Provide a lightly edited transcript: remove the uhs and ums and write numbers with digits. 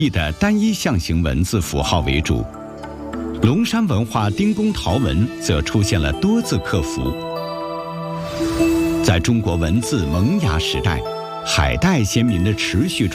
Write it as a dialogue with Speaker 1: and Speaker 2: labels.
Speaker 1: 的单一象形文字符号为主，龙山文化丁公陶文则出现了多字刻符。在中国文字萌芽时代，海带先民的持续